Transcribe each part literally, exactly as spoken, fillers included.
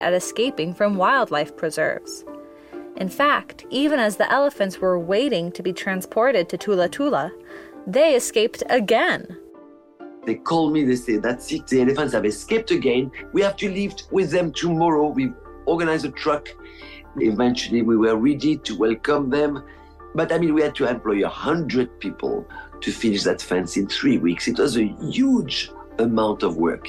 at escaping from wildlife preserves. In fact, even as the elephants were waiting to be transported to Tula Tula, they escaped again. They called me, they said, that's it, the elephants have escaped again. We have to leave with them tomorrow. We organized a truck. Eventually, we were ready to welcome them. But I mean, we had to employ one hundred people to finish that fence in three weeks. It was a huge amount of work.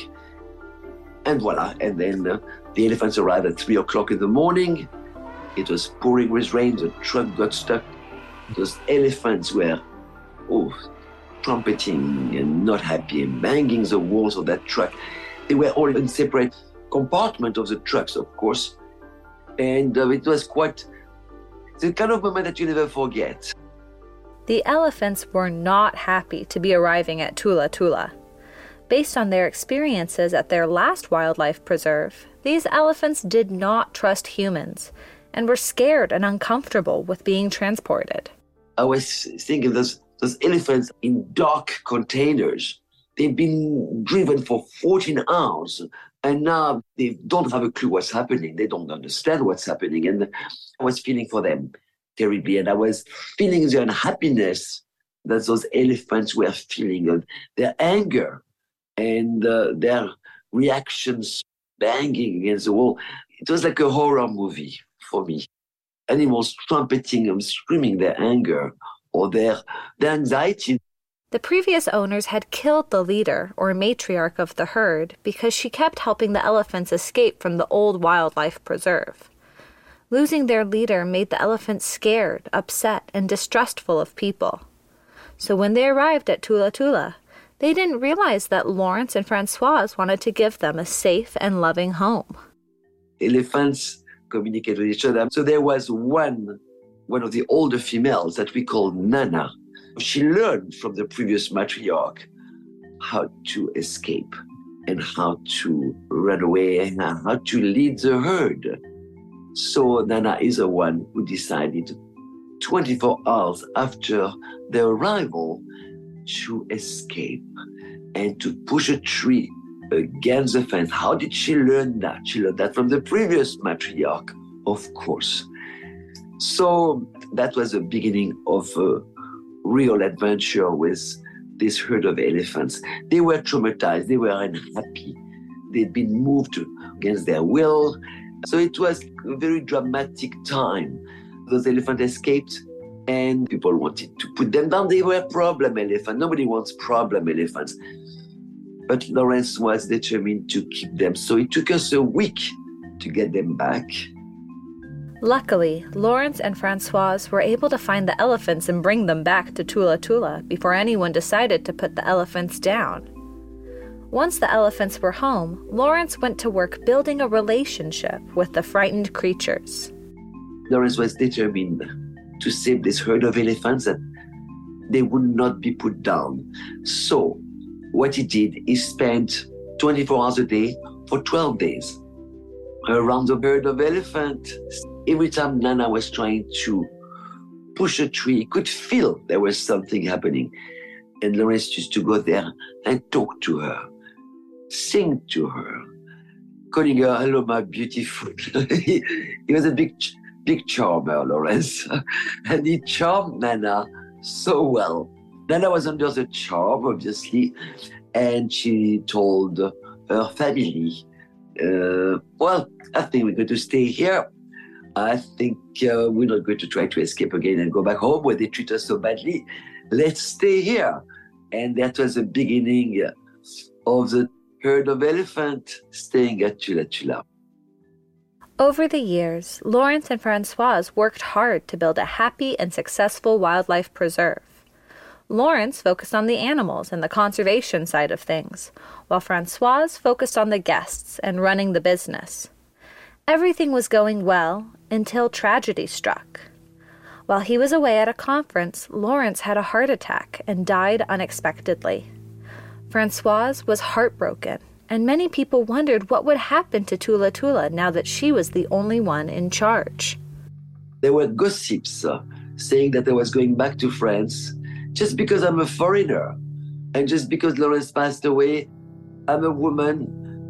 And voila, and then uh, the elephants arrived at three o'clock in the morning. It was pouring with rain, the truck got stuck. Those elephants were, oh, trumpeting and not happy and banging the walls of that truck. They were all in separate compartments of the trucks, of course. And uh, it was quite the kind of moment that you never forget. The elephants were not happy to be arriving at Tula Tula. Based on their experiences at their last wildlife preserve, these elephants did not trust humans and were scared and uncomfortable with being transported. I was thinking those, those elephants in dark containers. They've been driven for fourteen hours, and now they don't have a clue what's happening. They don't understand what's happening. And I was feeling for them terribly, and I was feeling the unhappiness that those elephants were feeling, and their anger and uh, their reactions banging against the wall. It was like a horror movie for me. Animals trumpeting and screaming their anger or their, their anxiety. The previous owners had killed the leader or matriarch of the herd because she kept helping the elephants escape from the old wildlife preserve. Losing their leader made the elephants scared, upset, and distrustful of people. So when they arrived at Tula Tula, they didn't realize that Lawrence and Francoise wanted to give them a safe and loving home. Elephants communicate with each other. So there was one, one of the older females that we called Nana. She learned from the previous matriarch how to escape and how to run away and how to lead the herd. So Nana is the one who decided twenty-four hours after their arrival to escape and to push a tree against the fence. How did she learn that? She learned that from the previous matriarch, of course. So that was the beginning of a real adventure with this herd of elephants. They were traumatized, they were unhappy. They'd been moved against their will. So it was a very dramatic time. Those elephants escaped and people wanted to put them down. They were problem elephants. Nobody wants problem elephants. But Lawrence was determined to keep them. So it took us a week to get them back. Luckily, Lawrence and Francoise were able to find the elephants and bring them back to Tula Tula before anyone decided to put the elephants down. Once the elephants were home, Lawrence went to work building a relationship with the frightened creatures. Lawrence was determined to save this herd of elephants that they would not be put down. So what he did, he spent twenty-four hours a day for twelve days around the herd of elephants. Every time Nana was trying to push a tree, he could feel there was something happening. And Lawrence used to go there and talk to her, sing to her, calling her, "Hello, my beautiful." he, he was a big, big charmer, Lawrence. And he charmed Nana so well. Nana was under the charm, obviously, and she told her family, uh, well, I think we're going to stay here. I think uh, we're not going to try to escape again and go back home where they treat us so badly. Let's stay here. And that was the beginning of the herd of elephants staying at Tula Tula. Over the years, Lawrence and Francoise worked hard to build a happy and successful wildlife preserve. Lawrence focused on the animals and the conservation side of things, while Francoise focused on the guests and running the business. Everything was going well until tragedy struck. While he was away at a conference, Lawrence had a heart attack and died unexpectedly. Francoise was heartbroken, and many people wondered what would happen to Tula Tula now that she was the only one in charge. There were gossips uh, saying that I was going back to France just because I'm a foreigner. And just because Lawrence passed away, I'm a woman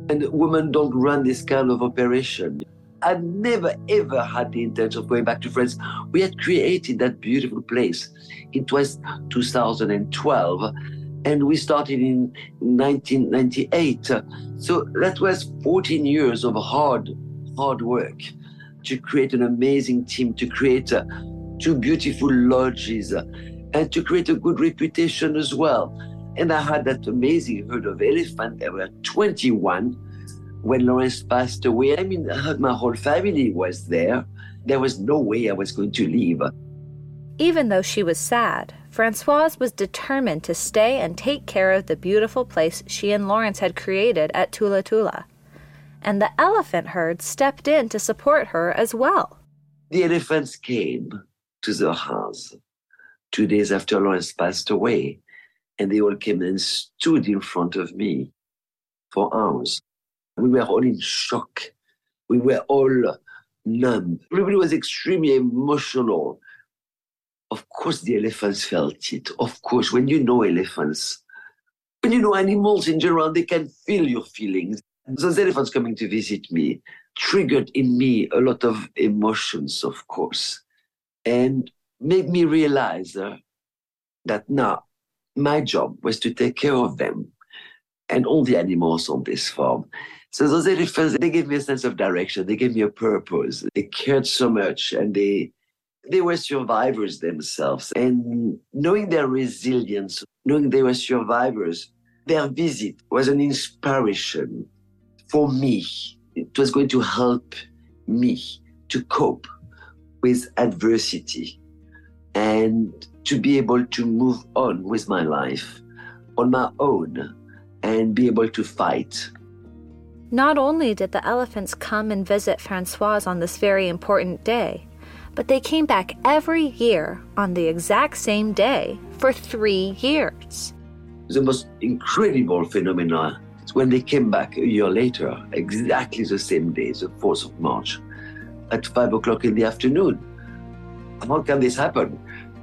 And women don't run this kind of operation. I never, ever had the intention of going back to France. We had created that beautiful place. It was two thousand twelve, and we started in nineteen ninety-eight. So that was fourteen years of hard, hard work to create an amazing team, to create uh, two beautiful lodges, uh, and to create a good reputation as well. And I had that amazing herd of elephants. There were twenty-one. When Lawrence passed away, I mean, my whole family was there. There was no way I was going to leave. Even though she was sad, Françoise was determined to stay and take care of the beautiful place she and Lawrence had created at Tula Tula. And the elephant herd stepped in to support her as well. The elephants came to the house two days after Lawrence passed away, and they all came and stood in front of me for hours. We were all in shock. We were all numb. Everybody was extremely emotional. Of course, the elephants felt it. Of course, when you know elephants, when you know animals in general, they can feel your feelings. Those elephants coming to visit me triggered in me a lot of emotions, of course, and made me realize uh, that now my job was to take care of them and all the animals on this farm. So those elephants, they gave me a sense of direction. They gave me a purpose. They cared so much, and they they were survivors themselves. And knowing their resilience, knowing they were survivors, their visit was an inspiration for me. It was going to help me to cope with adversity and to be able to move on with my life on my own and be able to fight. Not only did the elephants come and visit Françoise on this very important day, but they came back every year on the exact same day for three years. The most incredible phenomenon is when they came back a year later, exactly the same day, the fourth of March, at five o'clock in the afternoon. How can this happen?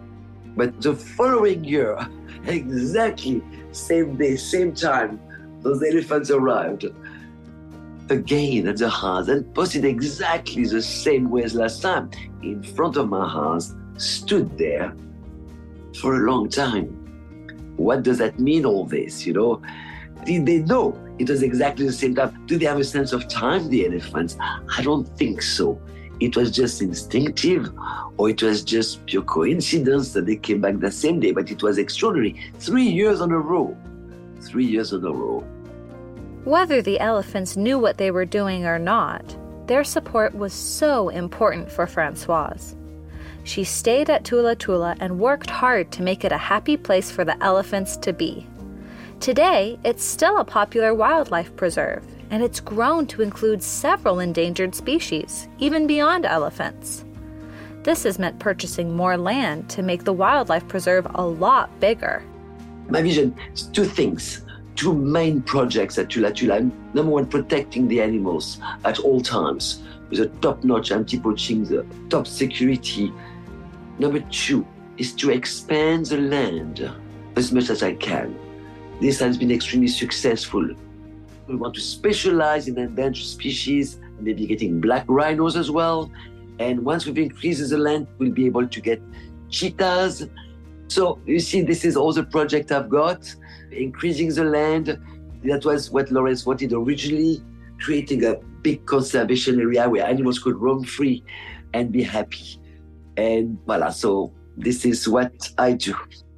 But the following year, exactly same day, same time, those elephants arrived again at the house and posted exactly the same way as last time, in front of my house, stood there for a long time. What does that mean, all this, you know? Did they know it was exactly the same time? Do they have a sense of time, the elephants? I don't think so. It was just instinctive, or it was just pure coincidence that they came back the same day, but it was extraordinary. Three years in a row. Three years in a row. Whether the elephants knew what they were doing or not, their support was so important for Françoise. She stayed at Tula Tula and worked hard to make it a happy place for the elephants to be. Today, it's still a popular wildlife preserve, and it's grown to include several endangered species, even beyond elephants. This has meant purchasing more land to make the wildlife preserve a lot bigger. My vision is two things. Two main projects at Tula Tula. Number one, protecting the animals at all times with a top-notch anti-poaching, the top security. Number two is to expand the land as much as I can. This has been extremely successful. We want to specialize in endangered species, maybe getting black rhinos as well. And once we've increased the land, we'll be able to get cheetahs. So you see, this is all the project I've got. Increasing the land, that was what Lawrence wanted originally, creating a big conservation area where animals could roam free and be happy. And voila, so this is what I do.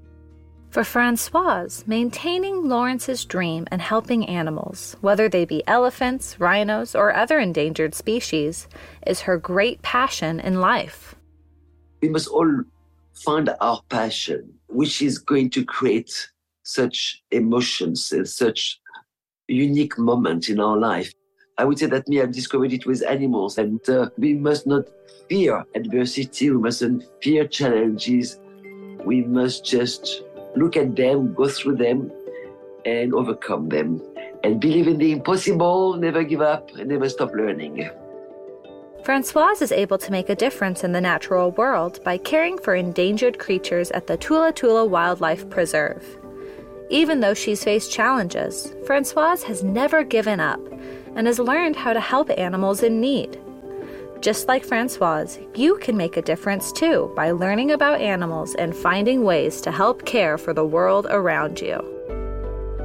For Françoise, maintaining Lawrence's dream and helping animals, whether they be elephants, rhinos, or other endangered species, is her great passion in life. We must all find our passion, which is going to create such emotions and such unique moments in our life. I would say that me, I've discovered it with animals, and uh, we must not fear adversity, we mustn't fear challenges. We must just look at them, go through them, and overcome them. And believe in the impossible, never give up, and never stop learning. Françoise is able to make a difference in the natural world by caring for endangered creatures at the Tula Tula Wildlife Preserve. Even though she's faced challenges, Françoise has never given up. and has learned how to help animals in need. Just like Francoise, you can make a difference too by learning about animals and finding ways to help care for the world around you.